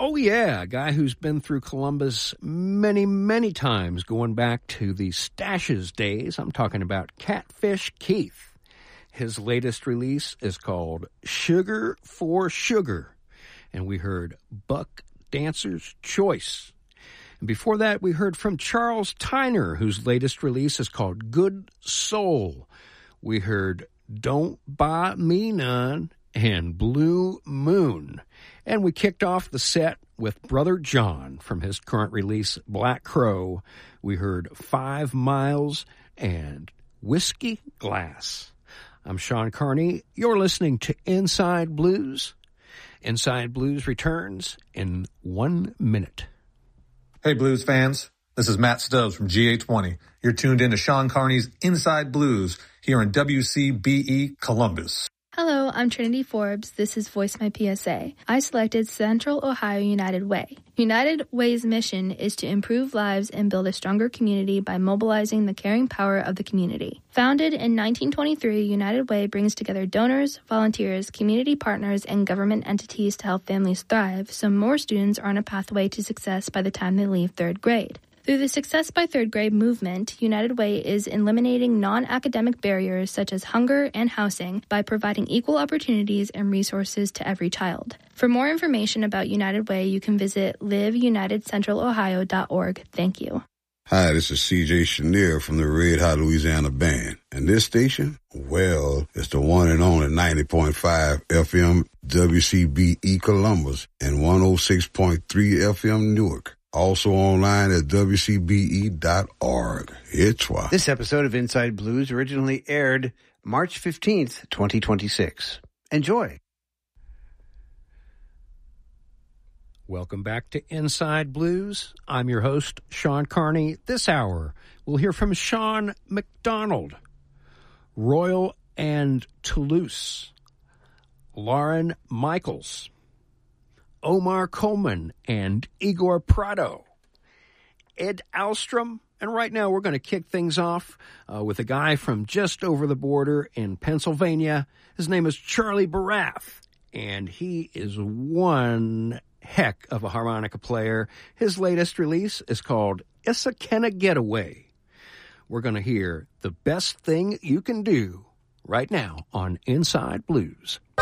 Oh, yeah, a guy who's been through Columbus many, many times, going back to the Stashes days. I'm talking about Catfish Keith. His latest release is called Sugar for Sugar, and we heard Buck Dancer's Choice. And before that, we heard from Charles Tyner, whose latest release is called Good Soul. We heard Don't Buy Me None and Blue Moon. And we kicked off the set with Brother John from his current release, Black Crow. We heard 5 Miles and Whiskey Glass. I'm Sean Carney. You're listening to Inside Blues. Inside Blues returns in 1 minute. Hey, blues fans. This is Matt Stubbs from GA20. You're tuned in to Sean Carney's Inside Blues here in WCBE Columbus. Hello, I'm Trinity Forbes. This is Voice My PSA. I selected Central Ohio United Way. United Way's mission is to improve lives and build a stronger community by mobilizing the caring power of the community. Founded in 1923, United Way brings together donors, volunteers, community partners, and government entities to help families thrive so more students are on a pathway to success by the time they leave 3rd grade. Through the Success by 3rd Grade movement, United Way is eliminating non-academic barriers such as hunger and housing by providing equal opportunities and resources to every child. For more information about United Way, you can visit liveunitedcentralohio.org. Thank you. Hi, this is C.J. Chenier from the Red Hot Louisiana Band. And this station, well, it's the one and only 90.5 FM WCBE Columbus and 106.3 FM Newark. Also online at WCBE.org. It's why. This episode of Inside Blues originally aired March 15th, 2026. Enjoy. Welcome back to Inside Blues. I'm your host, Sean Carney. This hour, we'll hear from Sean McDonald, Royal and Toulouse, Lauren Michaels, Omar Coleman and Igor Prado, Ed Alstrom, and right now we're going to kick things off with a guy from just over the border in Pennsylvania. His name is Charlie Barath, and he is one heck of a harmonica player. His latest release is called Issa Kenna Getaway. We're going to hear The Best Thing You Can Do right now on Inside Blues.